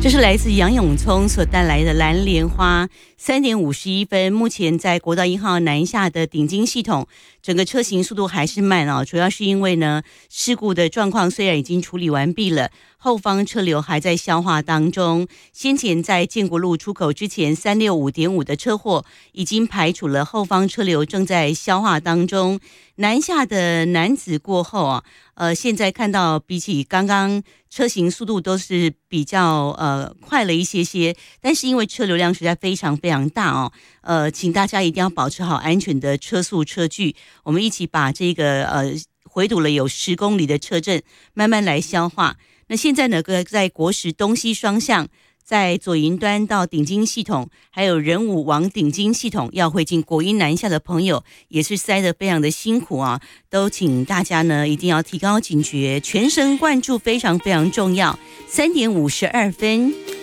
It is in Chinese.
这是来自杨永聪所带来的蓝莲花。3点51分，目前在国道1号南下的顶金系统，整个车行速度还是慢哦，主要是因为呢，事故的状况虽然已经处理完毕了，后方车流还在消化当中。先前在建国路出口之前365.5的车祸已经排除了，后方车流正在消化当中。南下的男子过后啊，现在看到比起刚刚车行速度都是比较快了一些些，但是因为车流量实在非常非常大哦，请大家一定要保持好安全的车速车距，我们一起把这个回堵了有10公里的车阵慢慢来消化。那现在呢，在国十东西双向，在左营端到顶金系统，还有仁武往顶金系统要会进国一南下的朋友，也是塞得非常的辛苦啊！都请大家呢一定要提高警觉，全神贯注非常非常重要。3点52分。